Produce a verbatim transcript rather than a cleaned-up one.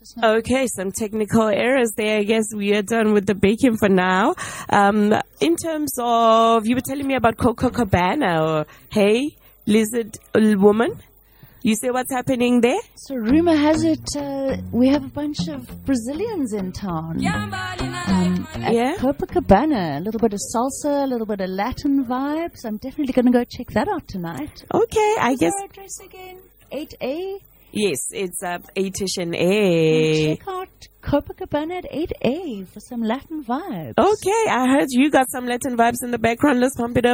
Okay, some technical errors there. I guess we are done with the baking for now. Um, in terms of, you were telling me about Coco Cabana. Or, hey, lizard woman. You say what's happening there? So rumor has it uh, we have a bunch of Brazilians in town. Um, at Yeah? Copacabana, a little bit of salsa, a little bit of Latin vibes. I'm definitely going to go check that out tonight. Okay, I guess. What's our address again? eight A? Yes, it's uh, eight-ish and A. Check out Copacabana at eight A for some Latin vibes. Okay, I heard you got some Latin vibes in the background. Let's pump it up.